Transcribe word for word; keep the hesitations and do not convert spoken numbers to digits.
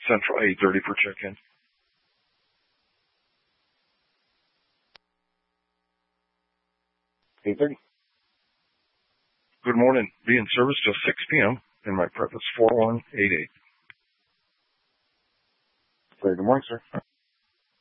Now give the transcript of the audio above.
Central eight thirty for check-in. eight thirty. Good morning. Be in service till six p.m. and my prep is four one eight eight. Very good morning, sir.